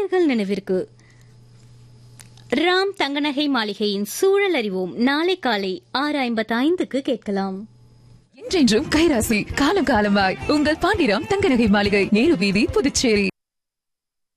நேயர்கள் நினைவிற்கு ராம் தங்கநகை மாளிகையின் சூழல் அறிவோம் நாளை காலை 6:55க்கு கேட்கலாம். என்றென்றும் கைராசி காலம் காலமாய் உங்கள் பாண்டிராம் தங்கநகை மாளிகை, நேரு வீதி, புதுச்சேரி.